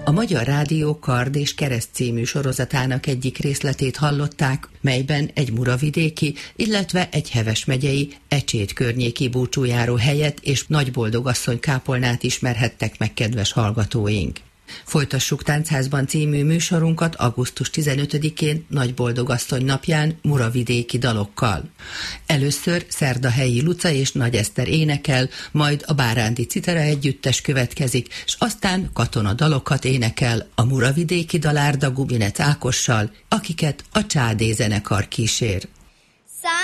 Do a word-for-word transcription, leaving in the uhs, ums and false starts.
A Magyar Rádió Kard és Kereszt című sorozatának egyik részletét hallották, melyben egy muravidéki, illetve egy Heves megyei, Ecsét környéki búcsújáró helyet és Nagyboldogasszony kápolnát ismerhettek meg kedves hallgatóink. Folytassuk Táncházban című műsorunkat augusztus tizenötödikén Nagyboldogasszony napján muravidéki dalokkal. Először Szerdahelyi Luca és Nagy Eszter énekel, majd a Bárándi Citera együttes következik, és aztán katonadalokat énekel a muravidéki dalárda Gubinec Ákossal, akiket a Csádé zenekar kísér.